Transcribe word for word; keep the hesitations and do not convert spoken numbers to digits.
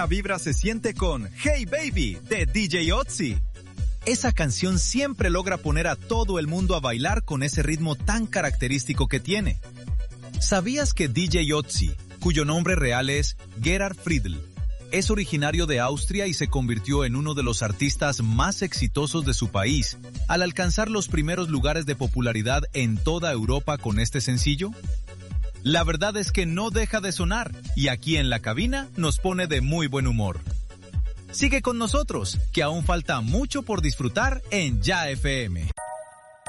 La vibra se siente con Hey Baby de D J Otzi. Esa canción siempre logra poner a todo el mundo a bailar con ese ritmo tan característico que tiene. ¿Sabías que D J Otzi, cuyo nombre real es Gerhard Friedl, es originario de Austria y se convirtió en uno de los artistas más exitosos de su país al alcanzar los primeros lugares de popularidad en toda Europa con este sencillo? La verdad es que no deja de sonar y aquí en la cabina nos pone de muy buen humor. Sigue con nosotros, que aún falta mucho por disfrutar en Ya F M.